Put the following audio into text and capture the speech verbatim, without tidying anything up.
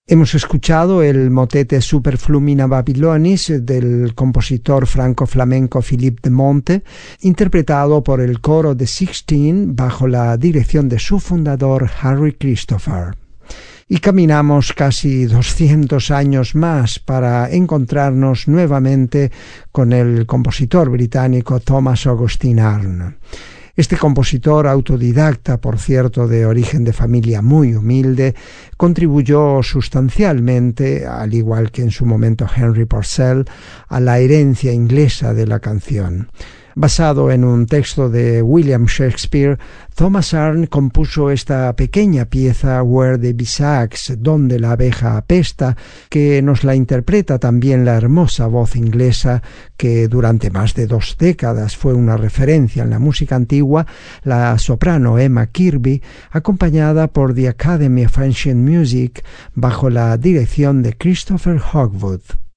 Hemos escuchado el motete Superflumina Babylonis del compositor franco-flamenco Philippe de Monte, interpretado por el coro de Sixteen bajo la dirección de su fundador Harry Christopher. Y caminamos casi doscientos años más para encontrarnos nuevamente con el compositor británico Thomas Augustine Arne. Este compositor autodidacta, por cierto, de origen de familia muy humilde, contribuyó sustancialmente, al igual que en su momento Henry Purcell, a la herencia inglesa de la canción. Basado en un texto de William Shakespeare, Thomas Arne compuso esta pequeña pieza Where the Bee Sucks, donde la abeja apesta, que nos la interpreta también la hermosa voz inglesa que durante más de dos décadas fue una referencia en la música antigua, la soprano Emma Kirby, acompañada por The Academy of Ancient Music bajo la dirección de Christopher Hogwood.